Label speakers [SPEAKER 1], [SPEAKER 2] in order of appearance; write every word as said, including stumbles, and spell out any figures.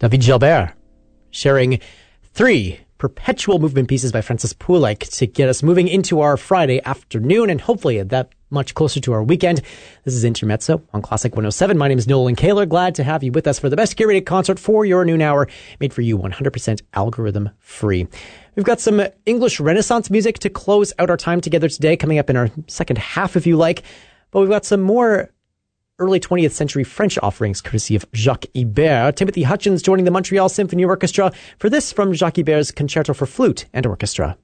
[SPEAKER 1] David Gilbert, sharing three perpetual movement pieces by Francis Poulenc to get us moving into our Friday afternoon and hopefully that much closer to our weekend. This is Intermezzo on Classic one oh seven. My name is Nolan Kaler. Glad to have you with us for the best curated concert for your noon hour, made for you one hundred percent algorithm free. We've got some English Renaissance music to close out our time together today, coming up in our second half if you like. But we've got some more early twentieth century French offerings courtesy of Jacques Ibert. Timothy Hutchins joining the Montreal Symphony Orchestra for this from Jacques Ibert's Concerto for Flute and Orchestra.